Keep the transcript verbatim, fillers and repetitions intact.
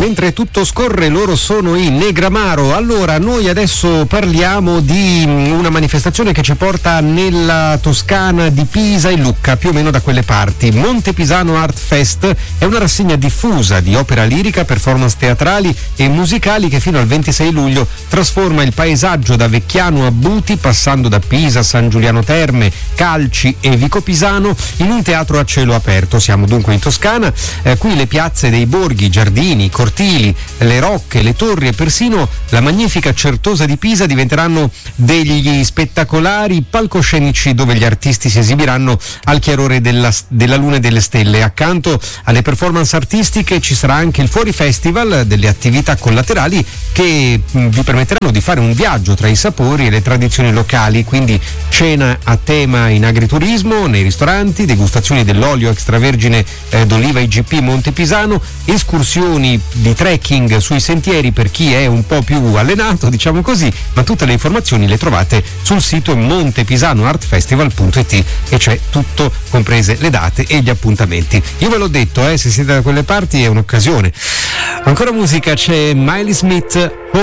mentre tutto scorre loro sono in Negramaro. Allora noi adesso parliamo di una manifestazione che ci porta nella Toscana di Pisa e Lucca, più o meno da quelle parti. Monte Pisano Art Fest è una rassegna diffusa di opera lirica, performance teatrali e musicali che fino al ventisei luglio trasforma il paesaggio da Vecchiano a Buti, passando da Pisa, San Giuliano Terme, Calci e Vico Pisano, in un teatro a cielo aperto. Siamo dunque in Toscana, eh, qui le piazze dei borghi, i giardini, i cortili, le rocche, le torri e persino la magnifica Certosa di Pisa diventeranno degli spettacolari palcoscenici dove gli artisti si esibiranno al chiarore della, della luna e delle stelle. Accanto alle performance artistiche ci sarà anche il Fuori Festival, delle attività collaterali che mh, vi permetteranno di fare un viaggio tra i sapori e le tradizioni locali, quindi cena a tema in agriturismo, nei ristoranti, degustazioni dell'olio extravergine eh, d'oliva I G P Monte Pisano, escursioni di trekking sui sentieri per chi è un po' più allenato, diciamo così, ma tutte le informazioni le trovate sul sito montepisanoartfestival punto it e c'è tutto, comprese le date e gli appuntamenti. Io ve l'ho detto, eh, se siete da quelle parti è un'occasione. Ancora musica, c'è Miley Smith.